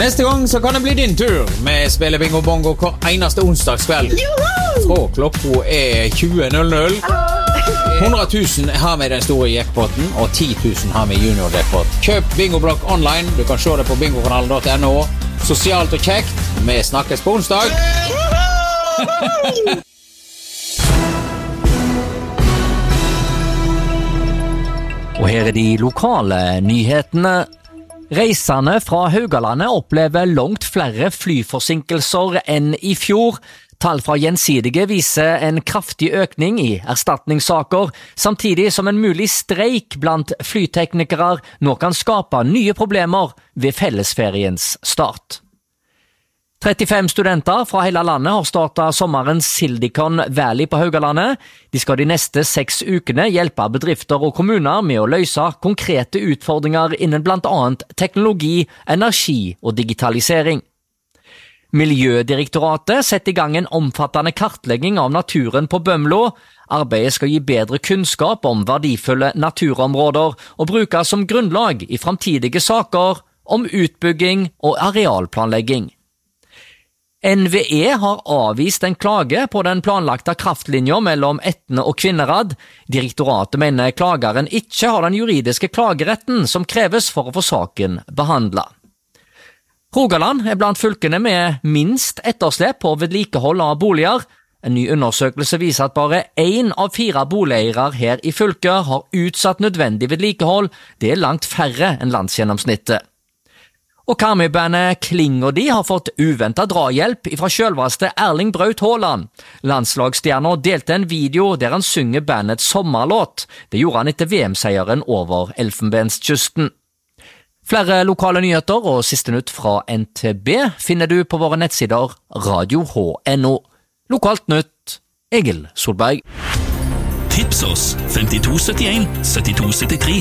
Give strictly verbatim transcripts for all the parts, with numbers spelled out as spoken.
Neste gang så kan det bli din tur med Spille Bingo Bongo hver eneste onsdagskveld. Fra klokka er tjue null null. hundre tusen har vi den store jackpotten, og ti tusen har vi junior jackpot. Kjøp Bingoblokk online. Du kan se det på bingokanalen punktum no. Sosialt og kjekt. Vi snakkes på onsdag. Og her er de lokale nyhetene. Reisende fra Haugalandet opplever langt flere flyforsinkelser enn i fjor. Tall fra Gjensidige viser en kraftig økning i erstatningssaker, samtidig som en mulig streik blant flyteknikere nå kan skape nye problemer ved fellesferiens start. trettifem studenter fra hele landet har startet sommerens Silicon Valley på Haugalandet. De skal de neste seks ukene hjelpe bedrifter og kommuner med å løse konkrete utfordringer innen blant annet teknologi, energi og digitalisering. Miljødirektoratet setter i gang en omfattende kartlegging av naturen på Bømlo. Arbeidet skal gi bedre kunnskap om verdifulle naturområder og brukes som grunnlag i framtidige saker om utbygging og arealplanlegging. N V E har avvist en klage på den planlagte kraftlinja mellom Etne og Kvinnherad. Direktoratet mener klageren ikke har den juridiske klageretten som kreves for å få saken behandlet. Rogaland er blant fylkene med minst etterslep på vedlikehold av boliger. En ny undersøkelse viser at bare én av fire boligeiere her i fylket har utsatt nødvendig vedlikehold. Det er langt færre enn landsgjennomsnittet. Og Karmøy-bandet Kling og de har fått uventet drahjelp fra selveste Erling Braut Haaland. Landslagsstjerner delte en video der han synger bandets sommerlåt. Det gjorde han etter V M-seieren over Elfenbenskysten. Flere lokale nyheter og siste nytt fra N T B finner du på våre nettsider radio punktum no. Lokalt nytt, Egil Solberg. Tips oss femtito syttien syttito syttitre.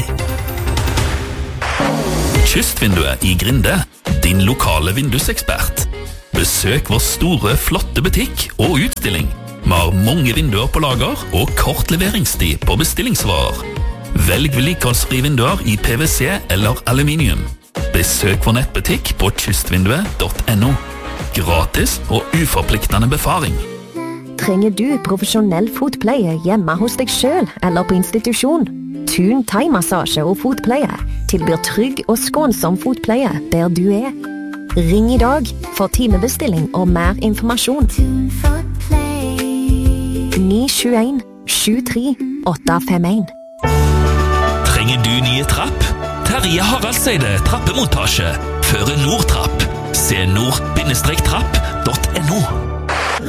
Kystvinduet i Grinde, din lokale vindusekspert. Besøk vår store, flotte butikk og utstilling. Vi har mange vinduer på lager og kort leveringstid på bestillingsvarer. Velg vedlikeholdsfrie vinduer i P V C eller aluminium. Besøk vår nettbutikk på kystvinduet punktum no. Gratis og uforpliktende befaring. Trenger du profesjonell fotpleie hjemme hos deg selv eller på institusjon? Thun thai-massasje og fotpleie tilbyr trygg og skånsom fotpleie der du er. Ring i dag for timebestilling og mer informasjon. ni sju en sju tre åtte fem en. Trenger du nye trapp? Terje Haraldseide trappemontasje. Føre Nordtrapp. Se nord trapp punktum no.